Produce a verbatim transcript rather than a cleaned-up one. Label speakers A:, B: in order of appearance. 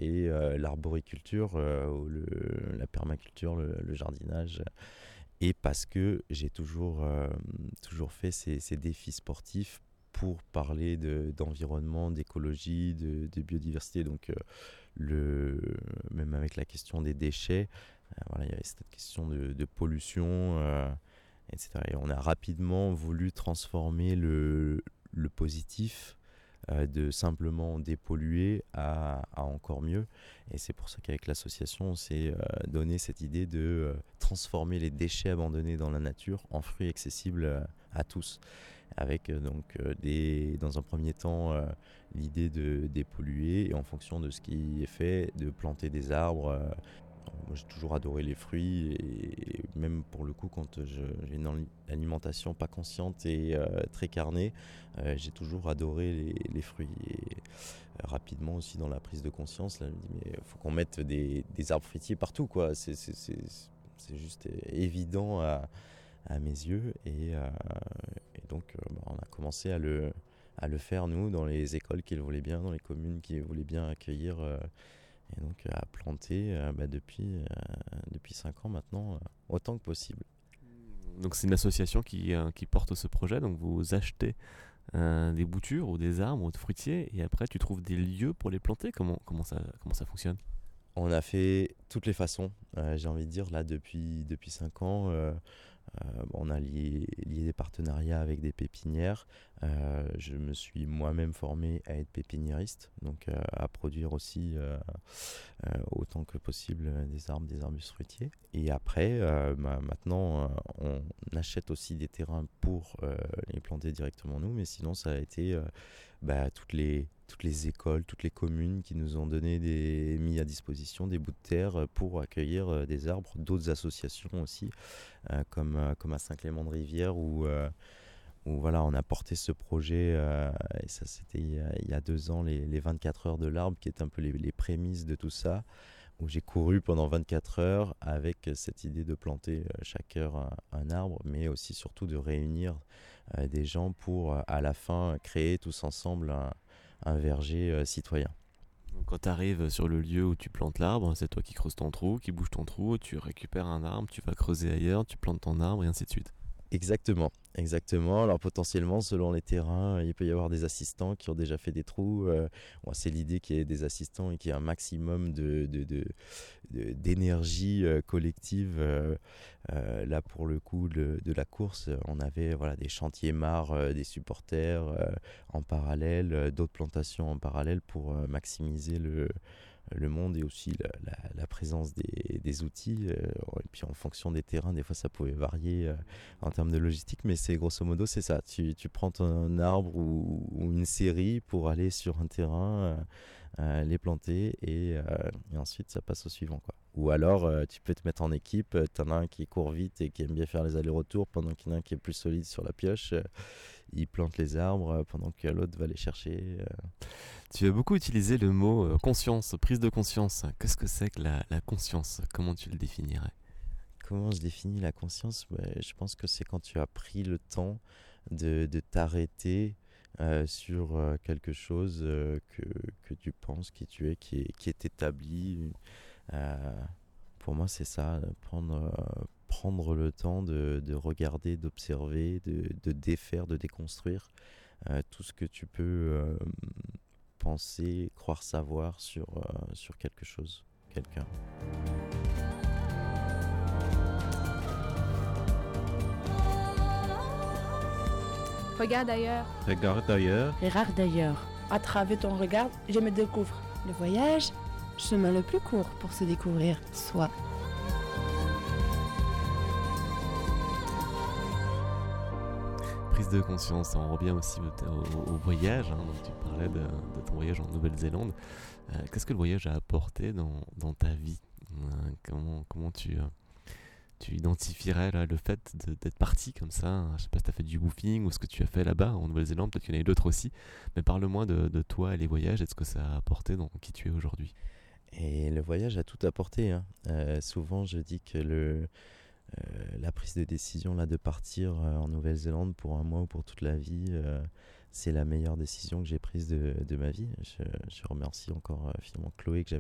A: et euh, l'arboriculture, euh, ou le, la permaculture, le, le jardinage. Et parce que j'ai toujours, euh, toujours fait ces, ces défis sportifs pour parler de, d'environnement, d'écologie, de, de biodiversité. Donc, euh, le, même avec la question des déchets, euh, voilà, il y avait cette question de, de pollution, euh, et cetera. Et on a rapidement voulu transformer le, le positif, euh, de simplement dépolluer à, à encore mieux. Et c'est pour ça qu'avec l'association, on s'est euh, donné cette idée de euh, transformer les déchets abandonnés dans la nature en fruits accessibles euh, à tous. Avec euh, donc euh, des, dans un premier temps euh, l'idée de dépolluer et en fonction de ce qui est fait, de planter des arbres. Euh, moi j'ai toujours adoré les fruits et même pour le coup quand je, j'ai une alimentation pas consciente et euh, très carnée, euh, j'ai toujours adoré les, les fruits. Et euh, rapidement aussi dans la prise de conscience, là, je me dis mais faut qu'on mette des, des arbres fruitiers partout quoi. C'est, c'est, c'est, c'est juste évident à, à mes yeux et, euh, et donc euh, bah, on a commencé à le, à le faire nous dans les écoles qui le voulaient bien, dans les communes qui voulaient bien accueillir. Euh, Et donc à planter euh, bah, depuis, euh, depuis cinq ans maintenant, euh, autant que possible.
B: Donc c'est une association qui, euh, qui porte ce projet, donc vous achetez euh, des boutures ou des arbres ou des fruitiers et après tu trouves des lieux pour les planter. Comment, comment, ça, comment ça fonctionne ?
A: On a fait toutes les façons, euh, j'ai envie de dire, là depuis, depuis cinq ans. Euh, euh, on a lié, lié des partenariats avec des pépinières. Euh, je me suis moi-même formé à être pépiniériste, donc euh, à produire aussi euh, euh, autant que possible des arbres, des arbustes fruitiers. Et après, euh, bah, maintenant, euh, on achète aussi des terrains pour euh, les planter directement nous, mais sinon ça a été euh, bah, toutes les toutes les écoles, toutes les communes qui nous ont donné des, mis à disposition des bouts de terre pour accueillir des arbres, d'autres associations aussi, euh, comme, euh, comme à Saint-Clément-de-Rivière où, euh, où voilà, on a porté ce projet, euh, et ça c'était il y, a, il y a deux ans, les, les vingt-quatre heures de l'arbre, qui est un peu les, les prémices de tout ça, où j'ai couru pendant vingt-quatre heures avec cette idée de planter chaque heure un, un arbre, mais aussi surtout de réunir euh, des gens pour à la fin créer tous ensemble un un verger euh, citoyen.
B: Donc quand tu arrives sur le lieu où tu plantes l'arbre, c'est toi qui creuses ton trou, qui bouge ton trou, tu récupères un arbre, tu vas creuser ailleurs, tu plantes ton arbre et ainsi de suite.
A: Exactement, exactement. Alors potentiellement, selon les terrains, il peut y avoir des assistants qui ont déjà fait des trous. Euh, bon, c'est l'idée qu'il y ait des assistants et qu'il y ait un maximum de, de, de, de d'énergie euh, collective. Euh, euh, là, pour le coup de, de la course, on avait voilà des chantiers mares, euh, des supporters euh, en parallèle, euh, d'autres plantations en parallèle pour euh, maximiser le le monde et aussi la, la, la présence des, des outils. Euh, et puis en fonction des terrains, des fois ça pouvait varier euh, en termes de logistique, mais c'est grosso modo c'est ça. Tu, tu prends ton arbre ou, ou une série pour aller sur un terrain, euh, euh, les planter et, euh, et ensuite ça passe au suivant, quoi. Ou alors euh, tu peux te mettre en équipe, euh, t'en as un qui court vite et qui aime bien faire les allers-retours pendant qu'il y en a un qui est plus solide sur la pioche, euh, il plante les arbres euh, pendant que l'autre va les chercher. Euh.
B: Tu as beaucoup utilisé le mot euh, conscience, prise de conscience. Qu'est-ce que c'est que la, la conscience ? Comment tu le définirais ?
A: Comment je définis la conscience ? Ouais, je pense que c'est quand tu as pris le temps de, de t'arrêter euh, sur euh, quelque chose euh, que, que tu penses, qui tu es, qui est, qui est établi. Euh, pour moi, c'est ça, prendre, euh, prendre le temps de, de regarder, d'observer, de, de défaire, de déconstruire euh, tout ce que tu peux euh, penser, croire savoir sur, euh, sur quelque chose, quelqu'un.
C: Regarde ailleurs.
D: Regarde ailleurs.
E: Regarde d'ailleurs.
F: À travers ton regard, je me découvre.
E: Le voyage, chemin le plus court pour se découvrir soi.
B: Prise de conscience, on revient aussi au, au, au voyage, hein, donc tu parlais de, de ton voyage en Nouvelle-Zélande. Euh, qu'est-ce que le voyage a apporté dans, dans ta vie ? euh, Comment, comment tu, euh, tu identifierais là, le fait de, d'être parti comme ça ? Je sais pas si tu as fait du woofing ou ce que tu as fait là-bas en Nouvelle-Zélande, peut-être qu'il y en a eu d'autres aussi, mais parle-moi de, de toi et les voyages et de ce que ça a apporté dans qui tu es aujourd'hui.
A: Et le voyage a tout apporté, hein. Euh, souvent je dis que le... Euh, la prise de décision là de partir euh, en Nouvelle-Zélande pour un mois ou pour toute la vie, euh, c'est la meilleure décision que j'ai prise de, de ma vie. Je, je remercie encore euh, finalement Chloé que j'avais